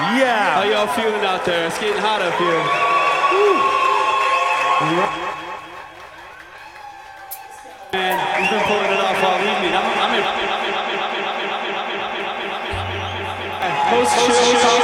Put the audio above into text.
Yeah. How y'all feeling out there? It's getting hot up here. Man, he's been pulling it off all evening. I'm in. Post-show